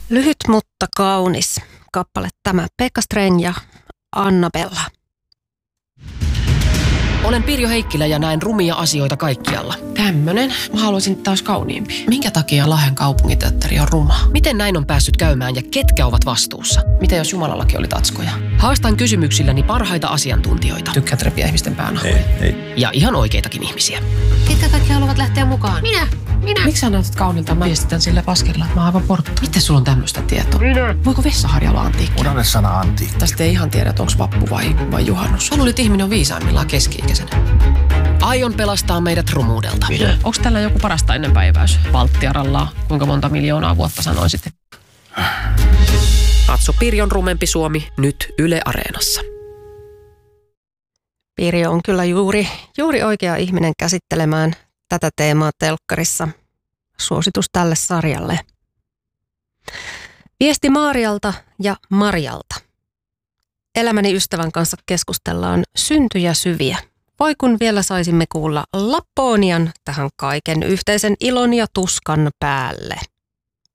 Lyhyt mutta kaunis kappale tämä. Pekka Sträng ja Annabella. Olen Pirjo Heikkilä ja näen rumia asioita kaikkialla. Tämmönen. Mä haluaisin taas kauniimpi. Minkä takia Lahden kaupunginteatteri on ruma? Miten näin on päässyt käymään ja ketkä ovat vastuussa? Mitä jos Jumalallakin oli tatskoja? Haastan kysymyksilläni parhaita asiantuntijoita. Tykkäät repiä ihmisten pään. Ei. Ja ihan oikeitakin ihmisiä. Ketkä kaikki haluavat lähteä mukaan? Minä. Miksi sä näytät kaunilta? Mä viestitän sillä paskella, että mä oon aivan porttu. Miten sulla on tämmöistä tietoa? Voiko Vessaharja olla antiikki? Unohda sana antiikki. Tästä ei ihan tiedä, että onko vappu vai juhannus. Mä luulen, että ihminen on viisaimmillaan keski-ikäisenä. Aion pelastaa meidät rumuudelta. Onko tällä joku parasta ennenpäiväys? Valttiarallaa. Kuinka monta miljoonaa vuotta sanoisit? Katso Pirjon rumempi Suomi nyt Yle Areenassa. Pirjo on kyllä juuri oikea ihminen käsittelemään tätä teemaa telkkarissa. Suositus tälle sarjalle. Viesti Maarialta ja Marjalta. Elämäni ystävän kanssa keskustellaan syntyjä syviä. Voi kun vielä saisimme kuulla Lapponian tähän kaiken yhteisen ilon ja tuskan päälle.